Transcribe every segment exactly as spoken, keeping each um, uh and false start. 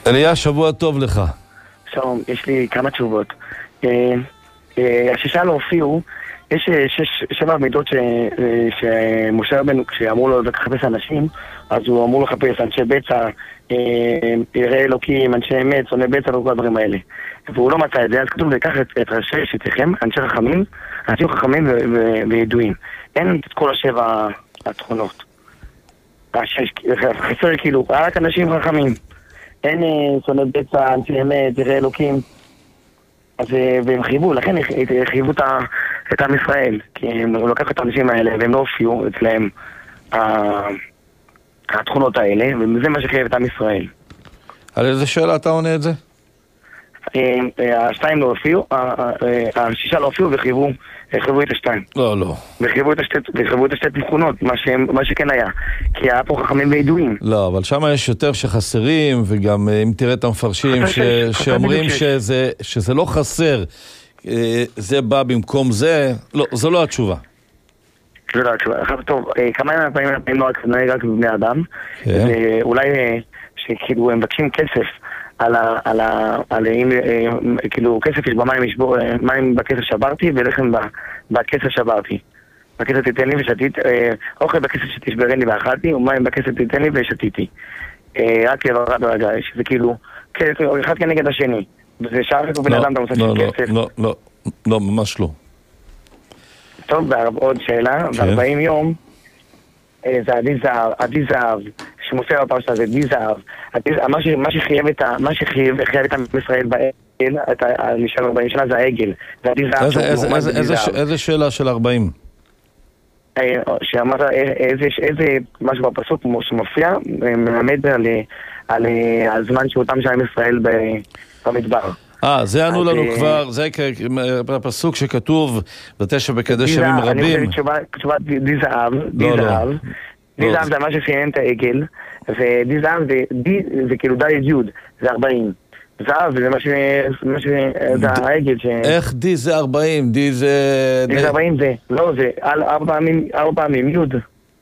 אליה, שבוע טוב לך. שלום, יש לי כמה תשובות. השישה לא הופיעו, יש שש, שבע מידות שמשה רבנו, כשאמרו לו לחפש אנשים, אז הוא אמור לחפש אנשי בצע, יראי אלוקים, אנשי אמת, שונאי בצע וכל הדברים האלה. והוא לא מצא את זה, אז כתוב לקח את ראשי שיציכם, אנשי חכמים, אנשים חכמים וידועים. אין את כל השבע התכונות. חסר כאילו, רק אנשים חכמים. אין שונאי בצע, אנשי אמת, יראי אלוקים. אז והם חייבו, לכן חייבו את עם ישראל, כי הם לקחו את האנשים האלה והם לא הופיעו אצלהם התכונות האלה, וזה מה שחייב את עם ישראל. על איזה שאלה אתה עונה את זה? השתיים לא הופיעו, השישה לא הופיעו וחייבו את השתיים. לא, לא. וחייבו את השתי תכונות, מה שכן היה, כי היה פה חכמים וידועים. לא, אבל שם יש יותר שחסרים, וגם אם תראה את המפרשים שאומרים שזה לא חסר, זה בא במקום זה, לא, זו לא התשובה. זו לא התשובה. טוב, כמה ימים הפעמים הפעמים לא רק בבני אדם, ואולי שכאילו הם מבקשים כסף, על ה... על ה... על ה... כאילו, כסף יש במים, ישבור, מים בכסף שברתי, ולחם בכסף שברתי. בכסף תיתן לי ושתית, אוכל בכסף שתשברני ואכלתי, ומים בכסף תיתן לי ושתיתי. רק ירד ברגע, שזה כאילו, אחד כנגד השני. וזה שער כמו בן אדם, אתה רוצה של כסף. לא, לא, לא, ממש לא. טוב, עוד שאלה, ב-ארבעים יום, זה עדי זהב, עדי זהב, שמופיע בפרשה הזה, עדי זהב. מה שחייב את מה שחייב את עם ישראל בעגל, נשאר ארבעים שנה, זה העגל. זה עדי זהב. איזה שאלה של ארבעים? שאמרת, איזה משהו בפסוק שמופיע, מלמד על הזמן שאותם של עם ישראל במדבר. אה, זה ענו לנו כבר, זה הפסוק שכתוב בתשע בקדש ימים רבים. אני רוצה תשובה די זהב, די זהב. די זהב זה מה שסיין את העגל, ודי זהב זה כאילו די יוד, זה ארבעים. זהב זה מה ש... זה העגל ש... איך די זה ארבעים? די זה... די זה ארבעים זה, לא זה, ארבע פעמים יוד.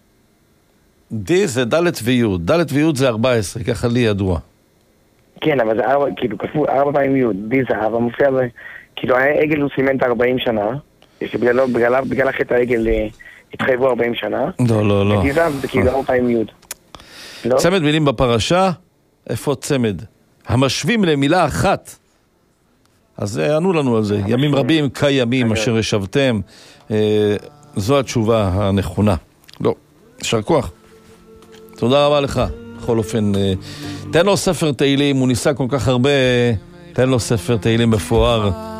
די זה דלת ויוד, דלת ויוד זה ארבע עשרה, ככה לי ידוע. כן, אבל זה ארבע, כאילו, כפו ארבע פעמים יוד, די זהב, המופיע זה, כאילו, העגל הוא סימן את ארבעים שנה, שבגללו, בגלל, בגלל החטא העגל התחייבו ארבעים שנה. לא, לא, לא. די זהב זה כאילו ארבע פעמים יוד. צמד מילים בפרשה, איפה צמד? המשווים למילה אחת. אז ענו לנו על זה, ימים רבים כימים אשר ישבתם, זו התשובה הנכונה. לא, יישר כוח. תודה רבה לך. בכל אופן, תן לו ספר תהילים, הוא ניסה כל כך הרבה, תן לו ספר תהילים בפואר.